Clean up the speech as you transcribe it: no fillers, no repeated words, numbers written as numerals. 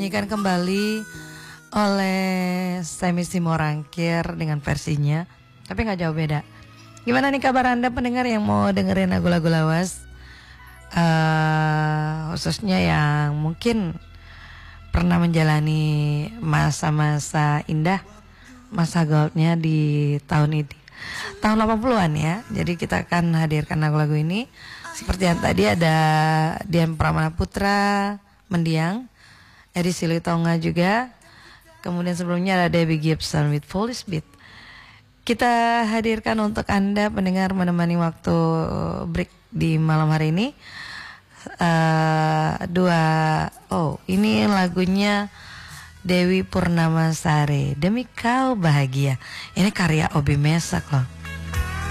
dinyanyikan kembali oleh Semi Simorangkir dengan versinya, tapi nggak jauh beda. Gimana nih kabar Anda pendengar yang mau dengerin lagu-lagu lawas, khususnya yang mungkin pernah menjalani masa-masa indah, masa goldnya di tahun ini, tahun 80-an ya. Jadi kita akan hadirkan lagu-lagu ini. Seperti yang tadi ada Dian Pramana Putra, Mendiang, Edi Silitonga juga. Kemudian sebelumnya ada Debbie Gibson with Police Beat. Kita hadirkan untuk Anda pendengar menemani waktu break di malam hari ini. Ini lagunya Dewi Purnamasari, Demi Kau Bahagia. Ini karya Obi Mesak loh.